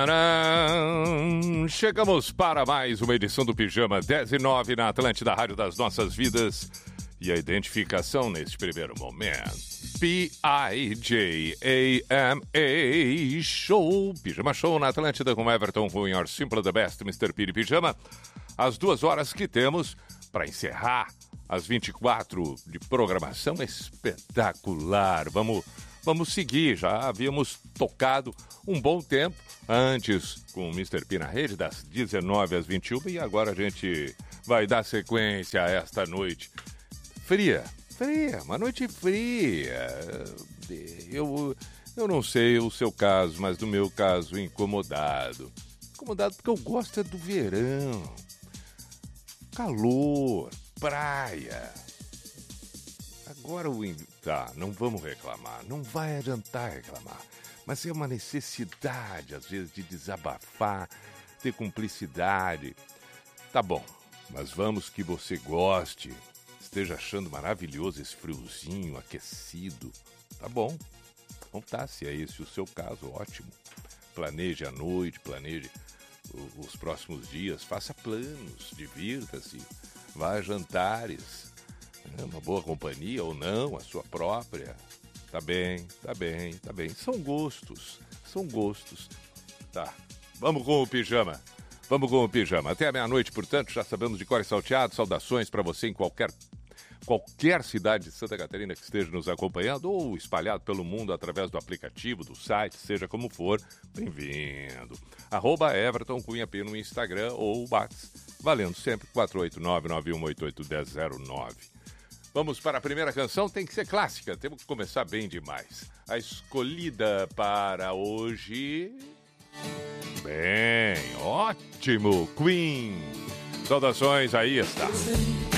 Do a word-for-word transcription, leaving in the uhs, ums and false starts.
Chegamos para mais uma edição do Pijama dez e nove na Atlântida, Rádio das Nossas Vidas. E a identificação neste primeiro momento. P I J A M A Show. Pijama Show na Atlântida com Everton Cunha, Your Simple the Best, mister Piri Pijama. As duas horas que temos para encerrar as vinte e quatro de programação espetacular. Vamos, vamos seguir. Já havíamos tocado um bom tempo antes com o mister P na rede, das dezenove às vinte e uma, e agora a gente vai dar sequência a esta noite fria, fria, uma noite fria. Eu, eu não sei o seu caso, mas no meu caso, incomodado. Incomodado porque eu gosto é do verão. Calor, praia. Agora o... Tá, não vamos reclamar, não vai adiantar reclamar. Mas é uma necessidade, às vezes, de desabafar, ter cumplicidade. Tá bom, mas vamos que você goste, esteja achando maravilhoso esse friozinho, aquecido. Tá bom, então tá, se é esse o seu caso, ótimo. Planeje a noite, planeje os próximos dias, faça planos, divirta-se, vá a jantares, uma boa companhia ou não, a sua própria. Tá bem, tá bem, tá bem. São gostos, são gostos. Tá, vamos com o pijama. Vamos com o pijama. Até a meia-noite, portanto, já sabemos de cor e salteado. Saudações para você em qualquer, qualquer cidade de Santa Catarina que esteja nos acompanhando ou espalhado pelo mundo através do aplicativo, do site, seja como for. Bem-vindo. Arroba Everton Cunha P no Instagram ou o Whats, valendo sempre quatro oito nove, nove um oito oito, um zero zero nove. Vamos para a primeira canção, tem que ser clássica, temos que começar bem demais. A escolhida para hoje... Bem, ótimo, Queen. Saudações, aí está.